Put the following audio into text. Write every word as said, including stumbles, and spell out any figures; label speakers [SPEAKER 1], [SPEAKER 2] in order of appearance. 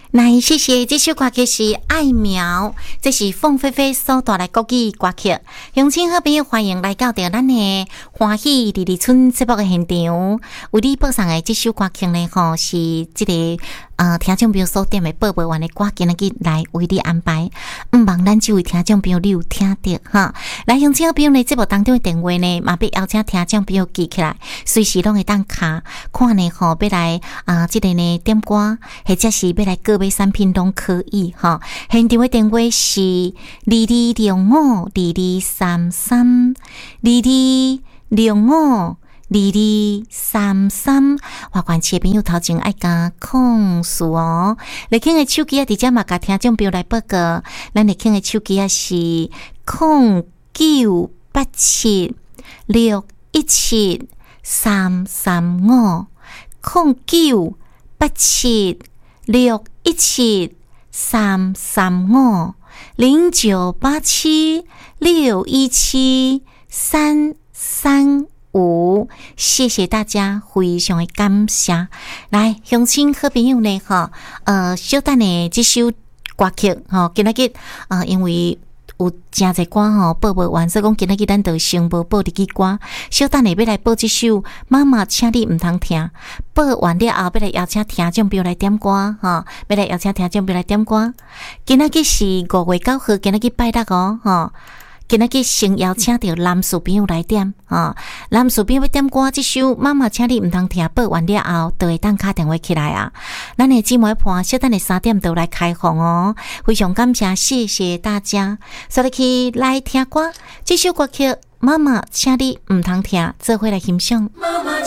[SPEAKER 1] 来，谢谢这首歌曲是《爱苗》，这是凤飞飞所带来国语歌曲。乡亲好朋友，欢迎来到到咱的欢喜二二村节目的现场。为你播送的这首歌曲呢，吼是这个呃听众朋友所点的播不完的歌，今日来为你安排。毋茫咱这位听众朋友你有听到哈？来，乡亲好朋友呢，节目当中的电话呢，嘛要邀请听众朋友记起来，随时拢会当卡看呢，吼要来啊、呃，这个呢点歌，或者是要来购买产品拢可以哈。现场的电话是二二六五二二三三二二六五二二三三，花关切朋友头前爱加控诉哦。你听的手机啊，直接嘛甲听众朋友来报告，咱你听的手机啊是空九八七六一七三三五空九八七六一七三三五零九八七六一七三三五，谢谢大家，非常的感谢。来，乡亲好朋友呢，哈，呃，小等的这首歌曲，哈，今仔日啊，因为有真侪歌吼播不完，所以讲今仔日咱就先无播入去歌。小等下要来播这首《妈妈，请你毋通听》，播完了后要来邀请听众朋友来点歌吼，要来邀请听众朋友来点歌。今仔日是五月九号，今仔日拜六哦，吼。今仔日先邀请到男士朋友来点啊，男士朋友要点歌，这首妈妈请你毋通听，播完了后就会当打电话起来啊。咱的姊妹盘小等的三点就来开放哦，非常感谢，谢谢大家。所以去来听歌，这首歌曲妈妈请你毋通听，做伙来欣赏。妈妈